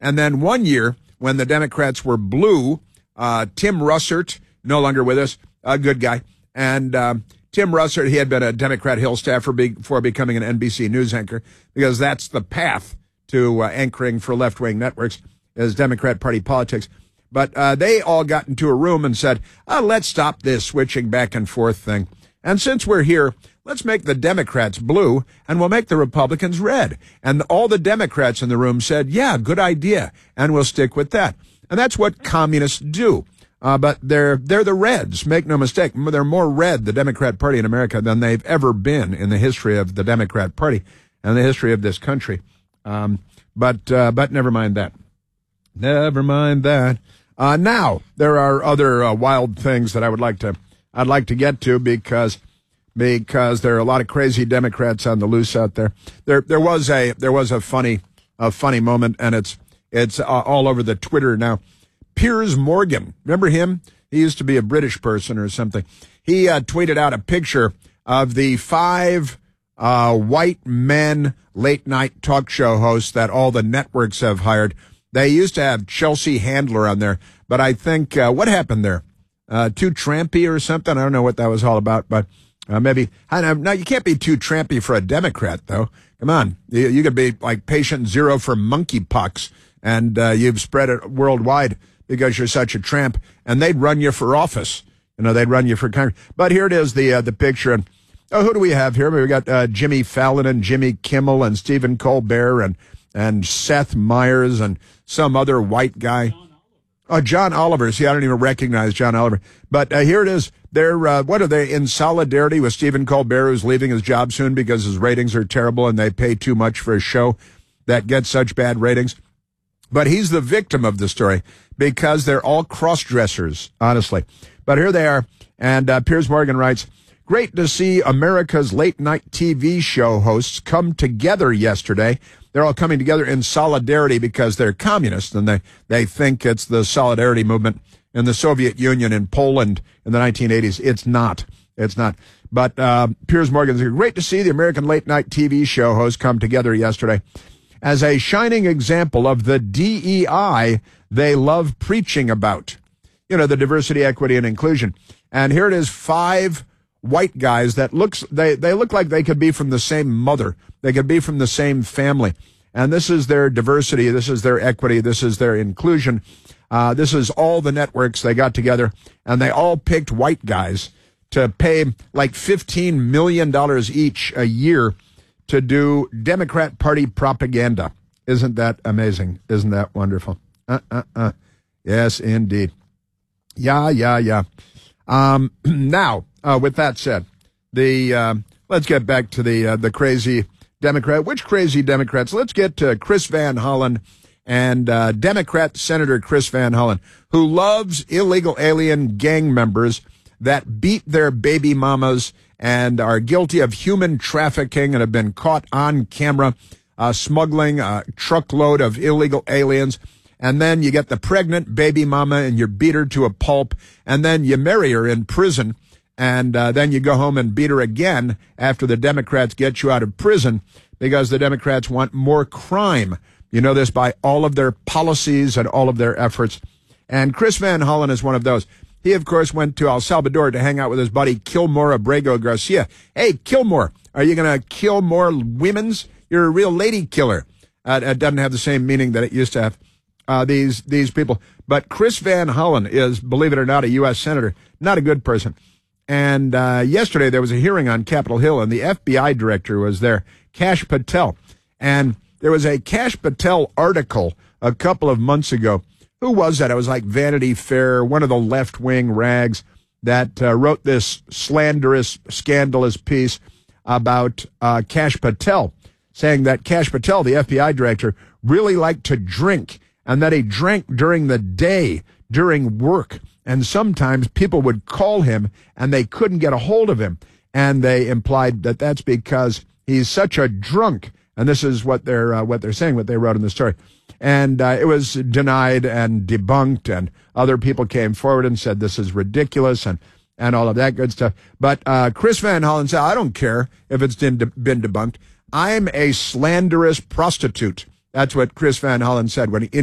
And then one year, when the Democrats were blue, Tim Russert, no longer with us, a good guy, and Tim Russert, he had been a Democrat Hill staffer before becoming an NBC News anchor, because that's the path to anchoring for left-wing networks, is Democrat Party politics. But they all got into a room and said, let's stop this switching back and forth thing. And since we're here, let's make the Democrats blue and we'll make the Republicans red. And all the Democrats in the room said, yeah, good idea, and we'll stick with that. And that's what communists do. But they're the Reds, make no mistake. They're more red, the Democrat Party in America, than they've ever been in the history of the Democrat Party and the history of this country. But never mind that. Never mind that. Now there are other wild things that I'd like to get to because there are a lot of crazy Democrats on the loose out there. There was a funny moment, and it's all over the Twitter now. Piers Morgan, remember him? He used to be a British person or something. He tweeted out a picture of the 5 white men late night talk show hosts that all the networks have hired. They used to have Chelsea Handler on there, but I think what happened there? Too trampy or something? I don't know what that was all about, but maybe. Now, you can't be too trampy for a Democrat, though. Come on. You could be like patient zero for monkeypox, and you've spread it worldwide because you're such a tramp, and they'd run you for office. They'd run you for Congress. But here it is, the picture. And who do we have here? We got Jimmy Fallon and Jimmy Kimmel and Stephen Colbert and Seth Meyers and some other white guy. John Oliver. See, I don't even recognize John Oliver. But here it is. They're, what are they, in solidarity with Stephen Colbert, who's leaving his job soon because his ratings are terrible and they pay too much for a show that gets such bad ratings. But he's the victim of the story because they're all cross-dressers, honestly. But here they are. And Piers Morgan writes, great to see America's late-night TV show hosts come together yesterday. They're all coming together in solidarity because they're communists, and they think it's the solidarity movement in the Soviet Union in Poland in the 1980s. It's not. It's not. But Piers Morgan said, great to see the American late-night TV show hosts come together yesterday as a shining example of the DEI they love preaching about. The diversity, equity, and inclusion. And here it is, 5 white guys that they look like they could be from the same mother. They could be from the same family. And this is their diversity. This is their equity. This is their inclusion. This is all the networks they got together, and they all picked white guys to pay like $15 million each a year to do Democrat Party propaganda. Isn't that amazing? Isn't that wonderful? Yes, indeed. Yeah. Now, with that said, let's get back to the crazy Democrat. Which crazy Democrats? Let's get to Chris Van Hollen and Democrat Senator Chris Van Hollen, who loves illegal alien gang members that beat their baby mamas and are guilty of human trafficking and have been caught on camera smuggling a truckload of illegal aliens. And then you get the pregnant baby mama and you beat her to a pulp, and then you marry her in prison, and then you go home and beat her again after the Democrats get you out of prison because the Democrats want more crime. You know this by all of their policies and all of their efforts. And Chris Van Hollen is one of those. He, of course, went to El Salvador to hang out with his buddy Kilmore Abrego Garcia. Hey, Kilmore, are you going to kill more women's? You're a real lady killer. It doesn't have the same meaning that it used to have. These people. But Chris Van Hollen is, believe it or not, a U.S. Senator, not a good person. And yesterday there was a hearing on Capitol Hill, and the FBI director was there, Kash Patel. And there was a Kash Patel article a couple of months ago. Who was that? It was like Vanity Fair, one of the left-wing rags that wrote this slanderous, scandalous piece about Kash Patel, saying that Kash Patel, the FBI director, really liked to drink, and that he drank during the day, during work. And sometimes people would call him and they couldn't get a hold of him. And they implied that that's because he's such a drunk. And this is what they're saying, what they wrote in the story. And it was denied and debunked, and other people came forward and said this is ridiculous and all of that good stuff. But Chris Van Hollen said, I don't care if it's been debunked. I'm a slanderous prostitute. That's what Chris Van Hollen said when he